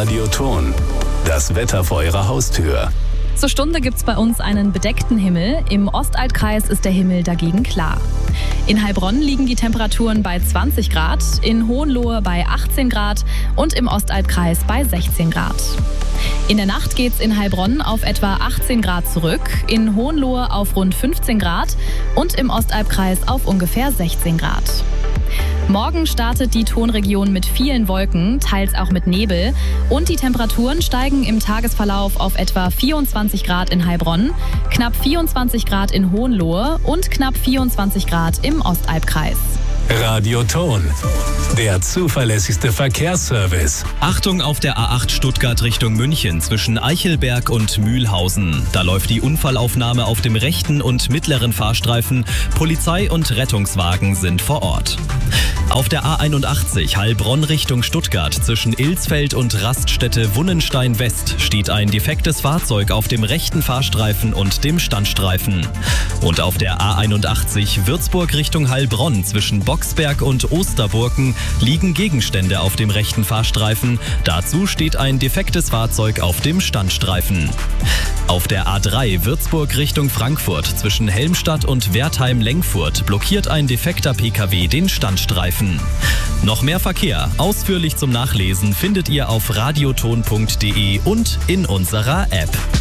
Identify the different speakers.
Speaker 1: Radioton. Das Wetter vor Ihrer Haustür.
Speaker 2: Zur Stunde gibt's bei uns einen bedeckten Himmel. Im Ostaltkreis ist der Himmel dagegen klar. In Heilbronn liegen die Temperaturen bei 20 Grad, in Hohenlohe bei 18 Grad und im Ostaltkreis bei 16 Grad. In der Nacht geht's in Heilbronn auf etwa 18 Grad zurück, in Hohenlohe auf rund 15 Grad und im Ostalbkreis auf ungefähr 16 Grad. Morgen startet die Tonregion mit vielen Wolken, teils auch mit Nebel, und die Temperaturen steigen im Tagesverlauf auf etwa 24 Grad in Heilbronn, knapp 24 Grad in Hohenlohe und knapp 24 Grad im Ostalbkreis.
Speaker 1: Radioton, der zuverlässigste Verkehrsservice.
Speaker 3: Achtung auf der A8 Stuttgart Richtung München zwischen Eichelberg und Mühlhausen. Da läuft die Unfallaufnahme auf dem rechten und mittleren Fahrstreifen. Polizei und Rettungswagen sind vor Ort. Auf der A81 Heilbronn Richtung Stuttgart zwischen Ilsfeld und Raststätte Wunnenstein West steht ein defektes Fahrzeug auf dem rechten Fahrstreifen und dem Standstreifen. Und auf der A81 Würzburg Richtung Heilbronn zwischen Boxberg und Osterburken liegen Gegenstände auf dem rechten Fahrstreifen. Dazu steht ein defektes Fahrzeug auf dem Standstreifen. Auf der A3 Würzburg Richtung Frankfurt zwischen Helmstadt und Wertheim-Lengfurt blockiert ein defekter Pkw den Standstreifen. Noch mehr Verkehr, ausführlich zum Nachlesen, findet ihr auf radioton.de und in unserer App.